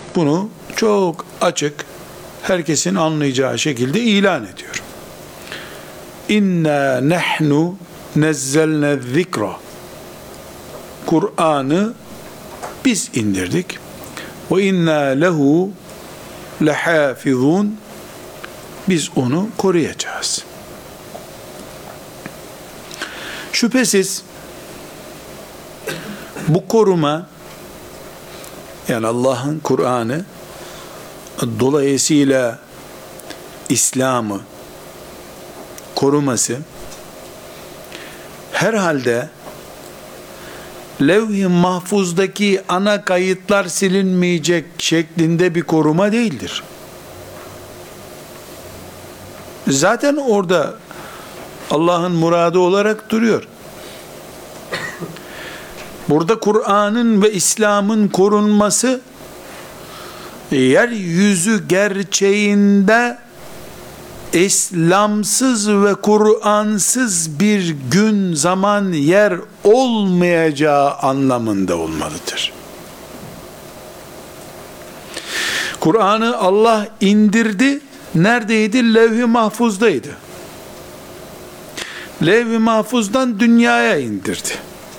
bunu çok açık, herkesin anlayacağı şekilde ilan ediyor. İnna nahnu nezzelne zikra. Kur'an'ı biz indirdik. Ve inna lehu lehafizun. Biz onu koruyacağız. Şüphesiz bu koruma, yani Allah'ın Kur'an'ı, dolayısıyla İslam'ı koruması herhalde levh-i mahfuzdaki ana kayıtlar silinmeyecek şeklinde bir koruma değildir. Zaten orada Allah'ın muradı olarak duruyor. Burada Kur'an'ın ve İslam'ın korunması, yeryüzü gerçeğinde İslamsız ve Kur'ansız bir gün, zaman, yer olmayacağı anlamında olmalıdır. Kur'an'ı Allah indirdi. Neredeydi? Levh-i mahfuzdaydı. Levh-i mahfuzdan dünyaya indirdi.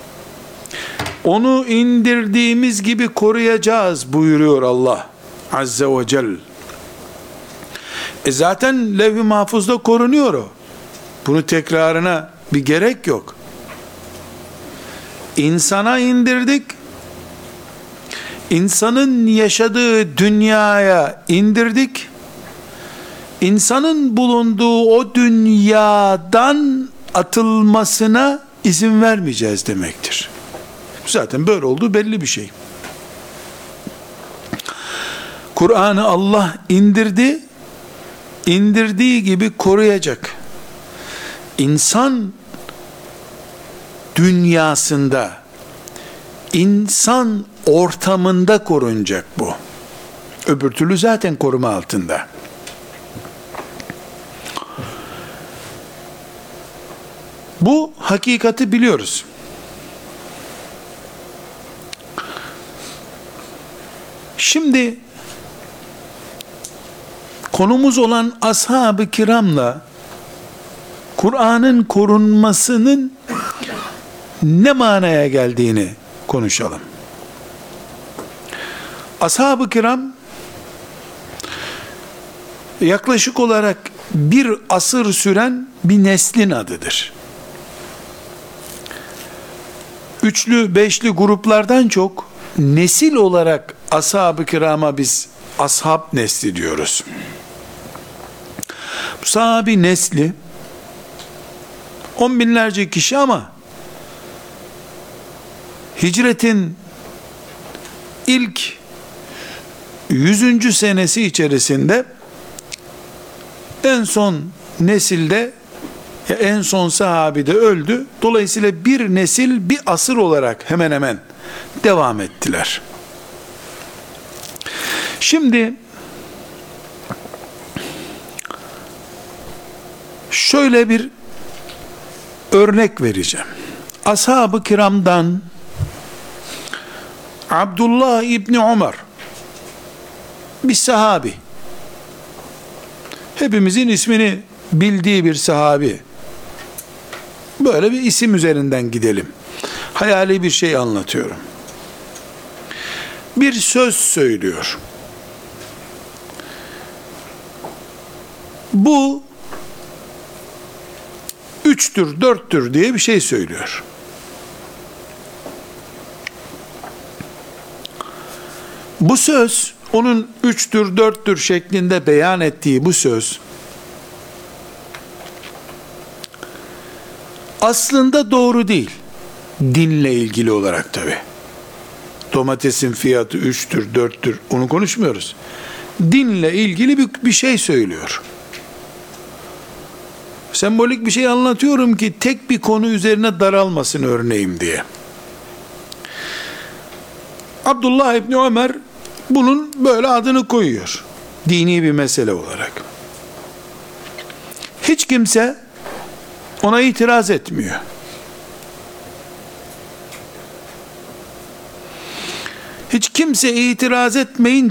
Onu indirdiğimiz gibi koruyacağız buyuruyor Allah Azze ve Celle. Zaten levh-i mahfuzda korunuyor o. Bunu tekrarına bir gerek yok. İnsana indirdik. İnsanın yaşadığı dünyaya indirdik. İnsanın bulunduğu o dünyadan atılmasına izin vermeyeceğiz demektir. Zaten böyle olduğu belli bir şey. Kur'an'ı Allah indirdi, indirdiği gibi koruyacak. İnsan dünyasında, insan ortamında korunacak bu. Öbür türlü zaten koruma altında. Bu hakikati biliyoruz. Şimdi konumuz olan ashab-ı kiramla Kur'an'ın korunmasının ne manaya geldiğini konuşalım. Ashab-ı kiram yaklaşık olarak bir asır süren bir neslin adıdır. Üçlü, beşli gruplardan çok nesil olarak ashab-ı kirama biz ashab nesli diyoruz. Bu sahabi nesli 10 binlerce kişi ama hicretin ilk 100. senesi içerisinde en son nesilde, en son sahabi de öldü. Dolayısıyla bir nesil, bir asır olarak hemen hemen devam ettiler. Şimdi şöyle bir örnek vereceğim. Ashab-ı kiramdan Abdullah İbni Ömer bir sahabi, hepimizin ismini bildiği bir sahabi. Böyle bir isim üzerinden gidelim. Hayali bir şey anlatıyorum. Bir söz söylüyor. Bu 3'tür, 4'tür diye bir şey söylüyor. Bu söz, onun 3'tür, 4'tür şeklinde beyan ettiği bu söz, aslında doğru değil. Dinle ilgili olarak tabii. Domatesin fiyatı 3'tür, 4'tür, onu konuşmuyoruz. Dinle ilgili bir şey söylüyor. Sembolik bir şey anlatıyorum ki tek bir konu üzerine daralmasın örneğim diye. Abdullah İbni Ömer bunun böyle adını koyuyor. Dini bir mesele olarak. Hiç kimse ona itiraz etmiyor. Hiç kimse itiraz etmeyince